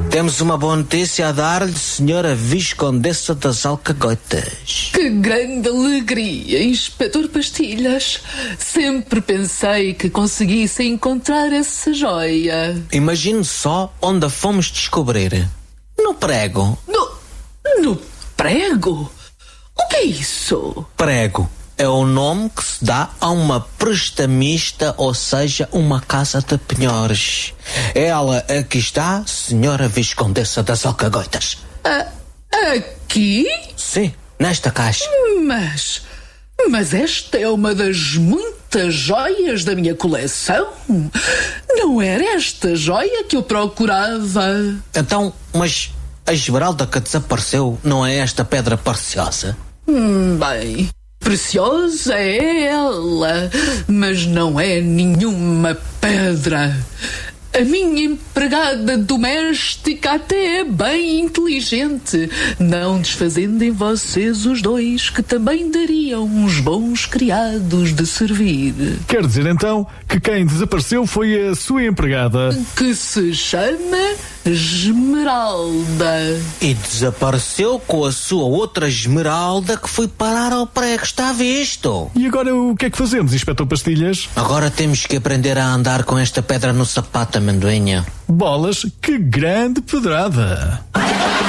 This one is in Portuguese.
Temos uma boa notícia a dar-lhe, senhora Viscondessa das Alcagoitas. Que grande alegria, Inspetor Pastilhas. Sempre pensei que conseguisse encontrar essa joia. Imagine só onde a fomos descobrir. No prego. No prego? O que é isso? Prego é o nome que se dá a uma prestamista, ou seja, uma casa de penhores. Ela aqui está, senhora Viscondessa das Alcagoitas. Aqui? Sim, nesta caixa. Mas esta é uma das muitas joias da minha coleção. Não era esta joia que eu procurava. Então, mas a esmeralda que desapareceu não é esta pedra preciosa? Bem, preciosa é ela, mas não é nenhuma pedra. A minha empregada doméstica até é bem inteligente, não desfazendo em vocês os dois, que também dariam uns bons criados de servir. Quer dizer então que quem desapareceu foi a sua empregada, que se chama Esmeralda. E desapareceu com a sua outra esmeralda que foi parar ao prego, está visto? E agora o que é que fazemos, Inspetor Pastilhas? Agora temos que aprender a andar com esta pedra no sapato, amendoinha. Bolas, que grande pedrada!